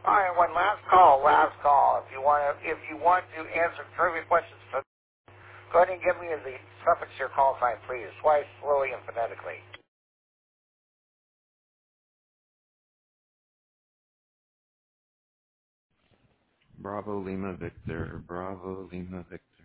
All right, one last call, last call. If you want to answer trivia questions, go ahead and give me the suffix to your call sign, please, twice, slowly and phonetically. Bravo Lima Victor, Bravo Lima Victor.